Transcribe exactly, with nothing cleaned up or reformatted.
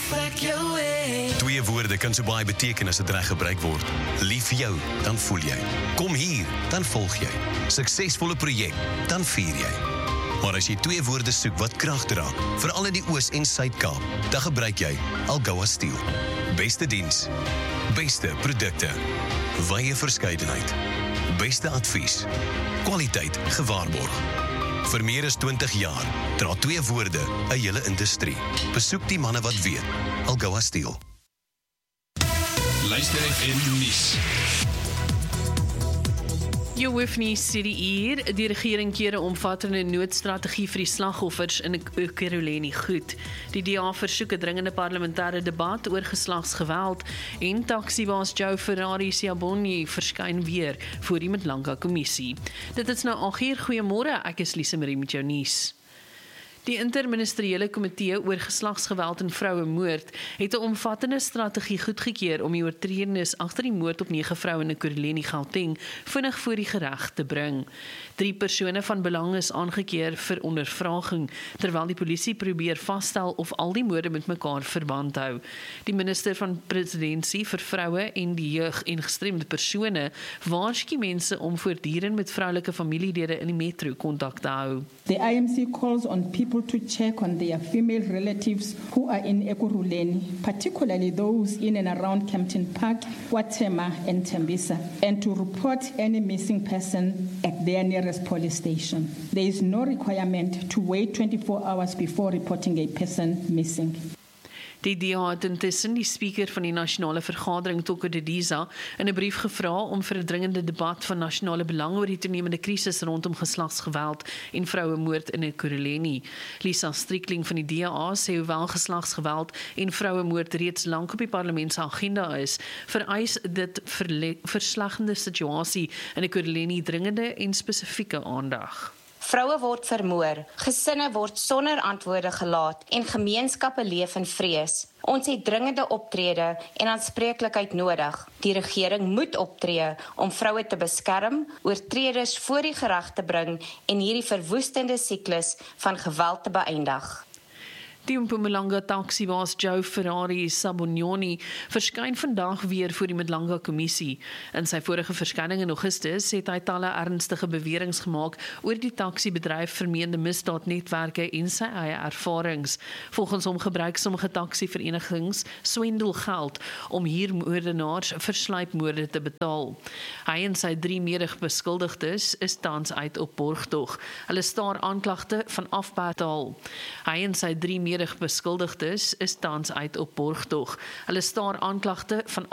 perfect your way. Twee woorde kan so baie beteken as dit reg gebruik word. Lief vir jou, dan voel jy. Kom hier, dan volg jy. Suksesvolle projek, dan vier jy. Maar as jy twee woorde soek wat krag dra, veral in die Oos- en Suid-Kaap, dan gebruik jy Algoa Steel. Beste diens, beste produkte, wye verskeidenheid, beste advies, kwaliteit gewaarborg. Vir meer as twintig jaar dra twee woorde 'n hele industrie. Besoek die manne wat weet. Algoa Steel. Luister F M nuus. Jy hoef nie sê die hier, die regering keer 'n omvattende noodstrategie vir die slagoffers in Ekurhuleni goed. Die D A versoek 'n dringende parlementêre debat oor geslagsgeweld en taksibaas Joe Ferrari Siabonyi verskyn weer voor die Mdlanga kommissie. Dit is nou agt uur, goeiemôre, ek is Lise Marie met jou nuus. Die interministeriële komitee oor geslagsgeweld en vrouemoord het 'n omvattende strategie goedgekeur om die oortredenis agter die moord op nege vroue in Ekurhuleni, Gauteng vinnig voor die reg te bring. Drie persone van belang is aangekeer vir ondervraging, terwyl die polisie probeer vasstel of al die moorde met mekaar verband hou. Die minister van presidentsie vir vroue en die jeug en gestremde persone waarsku mense om voortdurend met vroulike familielede in die metro kontak te hou. The I M C calls on people to check on their female relatives who are in Ekurhuleni, particularly those in and around Kempton Park, Watema and Tembisa, and to report any missing person at their nearest police station. There is no requirement to wait twenty-four hours before reporting a person missing. Die D A het intussen die speaker van die nasionale vergadering, Toko Didiza, in 'n brief gevra om vir 'n dringende debat van nasionale belang oor die toenemende krisis rondom geslagsgeweld en vrouemoord in Ekurhuleni. Lisa Strickling van die D A sê hoewel geslagsgeweld en vrouemoord reeds lank op die parlement se agenda is, vereis dit verslaggende situasie in Ekurhuleni dringende en spesifieke aandag. Vroue word vermoor, gesinne word sonder antwoorde gelaat en gemeenskappe leef in vrees. Ons het dringende optrede en aanspreeklikheid nodig. Die regering moet optree om vroue te beskerm, oortreders voor die reg te bring en hierdie verwoestende siklus van geweld te beëindig. Die Mpumalanga taksibaas Joe Ferrari Siabonyi verskyn vandag weer voor die Mdlanga kommissie. In sy vorige verskyning in Augustus het hy talle ernstige beweringe gemaak oor die taksibedryf, vermeende misdaadnetwerke en sy eie ervarings. Volgens hom gebruik sommige taksiverenigings swendelgeld om huurmoordenaars vir sluipmoorde te betaal. Hy en sy drie mede-beskuldigdes is tans uit op borgtog. Hulle staar aanklagte van afbetaal. Hy en sy drie mede beskuldigdes is tans uit op borgtog. Hulle staar aanklagte van